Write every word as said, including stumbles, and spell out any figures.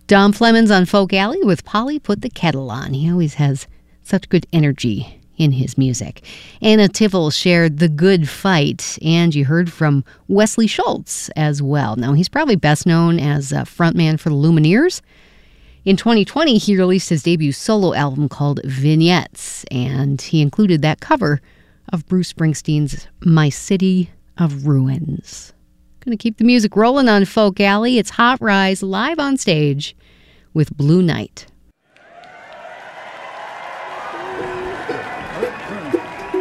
Dom Flemons on Folk Alley with Polly Put the Kettle On. He always has such good energy in his music. Anna Tivel shared The Good Fight, and you heard from Wesley Schultz as well. Now, he's probably best known as a frontman for the Lumineers. In twenty twenty, he released his debut solo album called Vignettes, and he included that cover of Bruce Springsteen's My City of Ruins. Going to keep the music rolling on Folk Alley. It's Hot Rise live on stage with Blue Night.